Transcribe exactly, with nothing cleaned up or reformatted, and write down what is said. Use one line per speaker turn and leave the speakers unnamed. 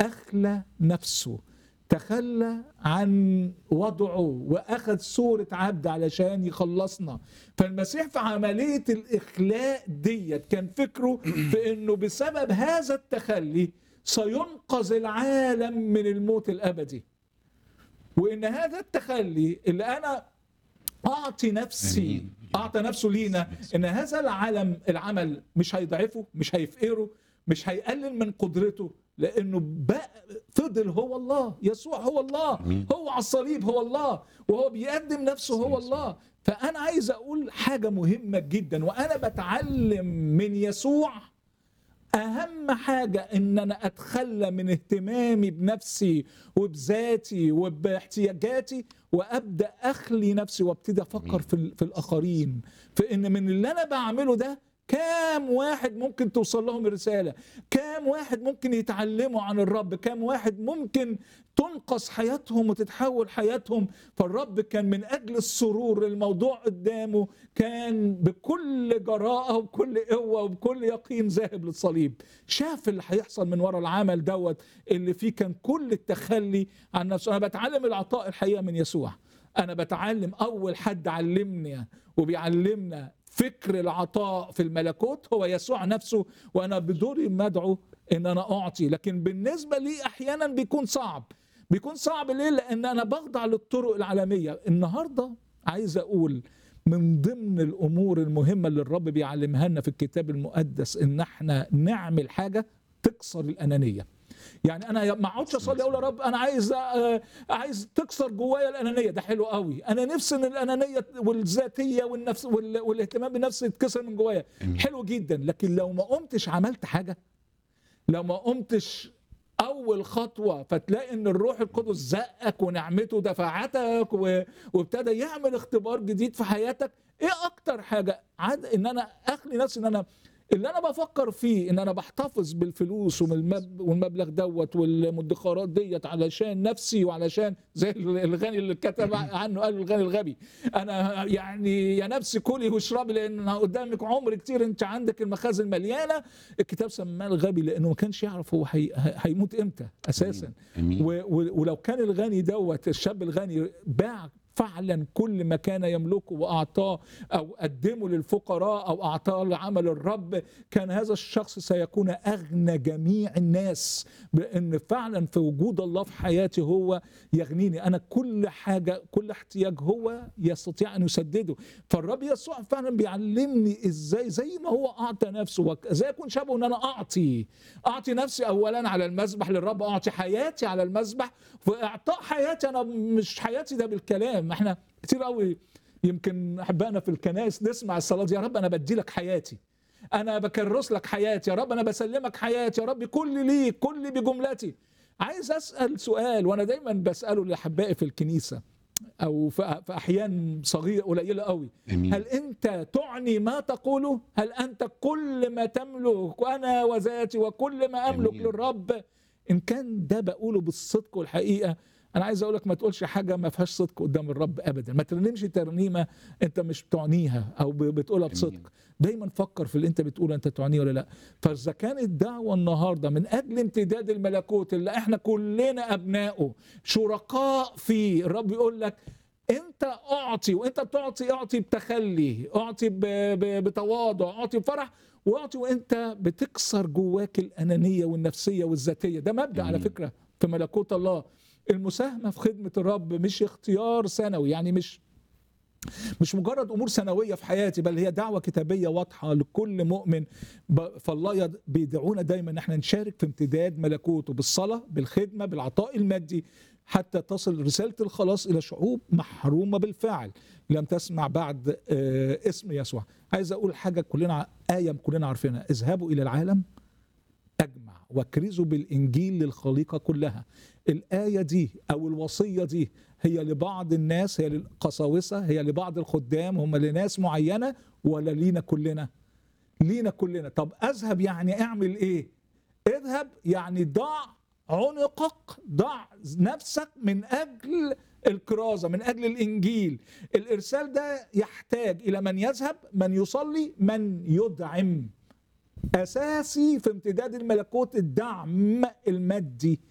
أخلى نفسه، تخلى عن وضعه وأخذ صورة عبد علشان يخلصنا. فالمسيح في عملية الإخلاء ديت كان فكره في أنه بسبب هذا التخلي سينقذ العالم من الموت الأبدي، وإن هذا التخلي اللي أنا أعطي نفسي أعطى نفسه لينا، إن هذا العالم العمل مش هيضعفه، مش هيفقره، مش هيقلل من قدرته، لأنه بقى فضل هو الله. يسوع هو الله، هو على الصليب هو الله، وهو بيقدم نفسه هو الله. فأنا عايز أقول حاجة مهمة جدا وأنا بتعلم من يسوع. أهم حاجة إن أنا أتخلى من اهتمامي بنفسي وبذاتي وباحتياجاتي، وأبدأ أخلي نفسي وابتدي أفكر في, في الآخرين، فإن من اللي أنا بعمله ده كام واحد ممكن توصل لهم الرسالة، كام واحد ممكن يتعلموا عن الرب، كام واحد ممكن تنقص حياتهم وتتحول حياتهم. فالرب كان من أجل السرور الموضوع قدامه كان بكل جراءة وبكل قوة وبكل يقين ذاهب للصليب. شاف اللي هيحصل من وراء العمل دوت اللي فيه كان كل التخلي عن نفسه. أنا بتعلم العطاء الحقيقة من يسوع. أنا بتعلم أول حد علمني وبيعلمنا فكر العطاء في الملكوت هو يسوع نفسه، وأنا بدوري مدعو إن أنا أعطي. لكن بالنسبة لي أحيانا بيكون صعب. بيكون صعب ليه؟ لأن أنا بخضع للطرق العالمية. النهاردة عايز أقول من ضمن الأمور المهمة اللي الرب بيعلمها لنا في الكتاب المقدس إن احنا نعمل حاجة تكسر الأنانية. يعني انا ما اقعدش اصلي اقول يا رب انا عايز عايز تكسر جوايا الانانيه، ده حلو قوي، انا نفسي ان الانانيه والذاتيه والنفس والاهتمام بالنفسي يتكسر من جوايا، حلو جدا. لكن لو ما قمتش عملت حاجه، لو ما قمتش اول خطوه، فتلاقي ان الروح القدس زقك ونعمته دفعتك وابتدى يعمل اختبار جديد في حياتك. ايه اكتر حاجه عاد ان انا اخلي نفسي ان انا اللي انا بفكر فيه ان انا بحتفظ بالفلوس والمبلغ دوت والمدخرات ديت علشان نفسي وعلشان زي الغني اللي كتب عنه قال الغني الغبي، انا يعني يا نفسي كلي واشربي لان قدامك عمر كتير، انت عندك المخازن مليانه. الكتاب سماه الغبي لانه ما كانش يعرف هو هيموت امتى اساسا. ولو كان الغني دوت الشاب الغني باع فعلا كل ما كان يملكه وأعطاه أو قدمه للفقراء أو أعطاه لعمل الرب، كان هذا الشخص سيكون أغنى جميع الناس، بأن فعلا في وجود الله في حياتي هو يغنيني. أنا كل حاجة كل احتياج هو يستطيع أن يسدده. فالرب يسوع فعلا بيعلمني إزاي زي ما هو أعطى نفسه إزاي أكون شبهه، أن أنا أعطي أعطي نفسي أولا على المذبح للرب، أعطي حياتي على المذبح. فإعطاء حياتي أنا مش حياتي ده بالكلام. احنا كتير قوي يمكن احبائنا في الكنائس نسمع الصلاه دي، يا رب انا بدي لك حياتي، انا بكرس لك حياتي، يا رب انا بسلمك حياتي، يا رب كل ليك كل بجملتي. عايز اسال سؤال وانا دايما بساله لاحبائي في الكنيسه او في احيان صغيره قليله قوي، هل انت تعني ما تقوله؟ هل انت كل ما تملك وانا وذاتي وكل ما املك أمين. للرب؟ ان كان ده بقوله بالصدق والحقيقه، أنا عايز أقولك ما تقولش حاجة ما فيهاش صدق قدام الرب أبدا. ما ترنمش ترنيمة أنت مش بتعنيها أو بتقولها بصدق. دايما فكر في اللي أنت بتقوله أنت تعنيه ولا لا. فإذا كانت الدعوة النهاردة من أجل امتداد الملكوت اللي إحنا كلنا أبنائه شركاء فيه، الرب يقول لك أنت أعطي، وأنت بتعطي أعطي بتخلي، أعطي بتواضع، أعطي بفرح، واعطي وأنت بتكسر جواك الأنانية والنفسية والذاتية. ده مبدأ على فكرة في ملكوت الله. المساهمة في خدمة الرب مش اختيار سنوي، يعني مش مش مجرد أمور سنوية في حياتي، بل هي دعوة كتابية واضحة لكل مؤمن. فالله بيدعونا دايما ان احنا نشارك في امتداد ملكوته بالصلاة، بالخدمة، بالعطاء المادي، حتى تصل رسالة الخلاص إلى شعوب محرومة بالفعل لم تسمع بعد اسم يسوع. عايز أقول حاجة كلنا آية كلنا عارفينها، اذهبوا إلى العالم أجمع واكرزوا بالإنجيل للخليقة كلها. الآية دي أو الوصية دي هي لبعض الناس، هي للقساوسة، هي لبعض الخدام، هم لناس معينة، ولا لينا كلنا؟ لينا كلنا. طب أذهب يعني أعمل إيه؟ اذهب يعني ضع عنقك، ضع نفسك من أجل الكرازة، من أجل الإنجيل. الإرسال ده يحتاج إلى من يذهب، من يصلي، من يدعم. أساسي في امتداد الملكوت الدعم المادي